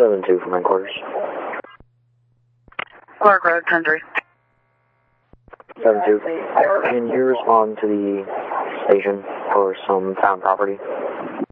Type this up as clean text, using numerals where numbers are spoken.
7-2 from headquarters. Clark Road, 10-3. 7-2. Can you respond to the station for some found property?